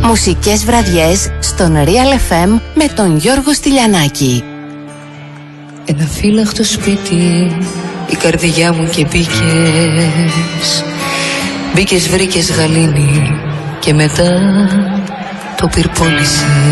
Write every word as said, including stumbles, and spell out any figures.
Μουσικές βραδιές στον Real εφ εμ με τον Γιώργο Στυλιανάκη. Ένα φύλαχτο σπίτι, η καρδιά μου και μπήκες. Μπήκες, βρήκες γαλήνη και μετά το πυρπόλησες.